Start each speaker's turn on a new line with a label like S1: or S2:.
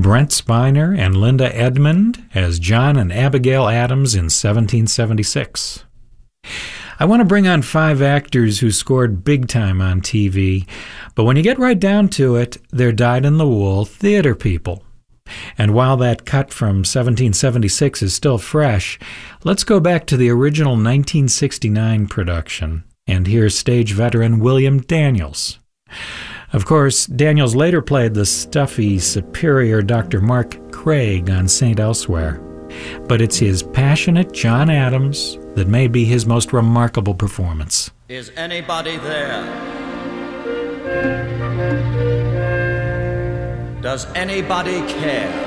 S1: Brent Spiner and Linda Edmond as John and Abigail Adams in 1776. I want to bring on 5 actors who scored big time on TV, but when you get right down to it, they're dyed-in-the-wool theater people. And while that cut from 1776 is still fresh, let's go back to the original 1969 production and hear stage veteran William Daniels. Of course, Daniels later played the stuffy, superior Dr. Mark Craig on St. Elsewhere, but it's his passionate John Adams that may be his most remarkable performance.
S2: Is anybody there? Does anybody care?